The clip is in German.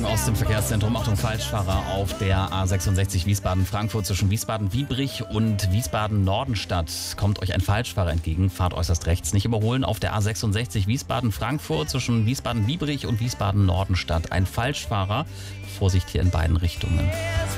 aus dem Verkehrszentrum. Achtung, Falschfahrer auf der A66 Wiesbaden-Frankfurt zwischen Wiesbaden-Biebrich und Wiesbaden-Nordenstadt. Kommt euch ein Falschfahrer entgegen, fahrt äußerst rechts. Nicht überholen auf der A66 Wiesbaden-Frankfurt zwischen Wiesbaden-Biebrich und Wiesbaden-Nordenstadt. Ein Falschfahrer. Vorsicht hier in beiden Richtungen.